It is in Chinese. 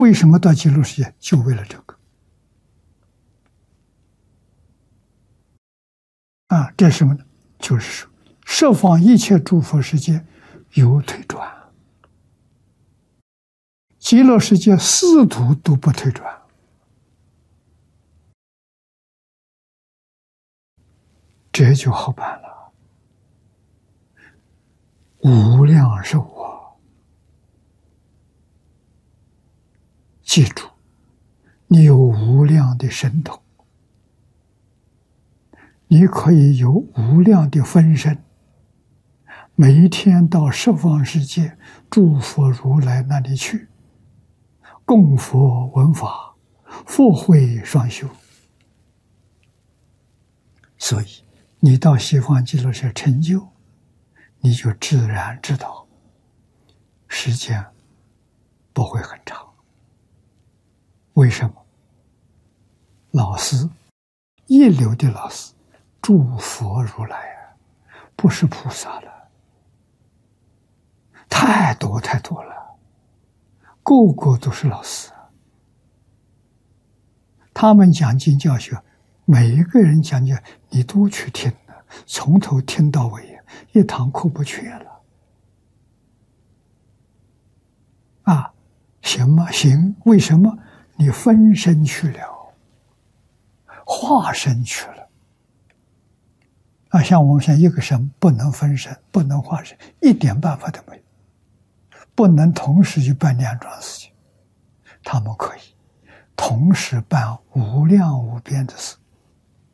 为什么到极乐世界？就为了这个。这是什么呢？就是说，十方一切诸佛世界有退转，极乐世界四途都不退转。这就好办了。无量寿啊！记住，你有无量的神通，你可以有无量的分身，每一天到十方世界诸佛如来那里去，供佛闻法，福慧双修。所以你到西方极乐世界成就，你就自然知道时间不会很长。为什么？老师，一流的老师，诸佛如来啊，不是菩萨了，太多太多了，个个都是老师。他们讲经教学，每一个人讲经你都去听了，从头听到尾，一堂课不缺了。行吗？行。为什么？你分身去了，化身去了。像我们现在一个神不能分身，不能化身，一点办法都没有，不能同时去办两桩事情。他们可以同时办无量无边的事。